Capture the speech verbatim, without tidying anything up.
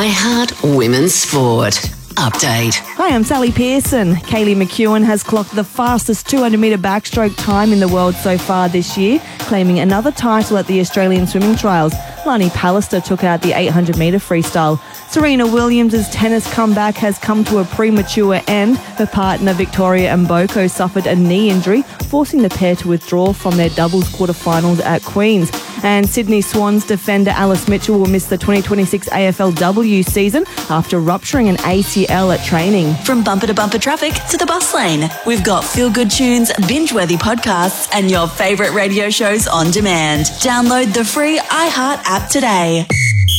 iHeart Women's Sport. Update. Hi, I'm Sally Pearson. Kaylee McEwen has clocked the fastest two hundred metre backstroke time in the world so far this year, claiming another title at the Australian Swimming Trials. Lani Pallister took out the eight hundred metre freestyle. Serena Williams' tennis comeback has come to a premature end. Her partner Victoria Mboko suffered a knee injury, forcing the pair to withdraw from their doubles quarterfinals at Queen's. And Sydney Swans defender Alice Mitchell will miss the twenty twenty-six A F L W season after rupturing an A C L at training. From bumper to bumper traffic to the bus lane, we've got feel-good tunes, binge-worthy podcasts, and your favourite radio shows on demand. Download the free iHeart app today.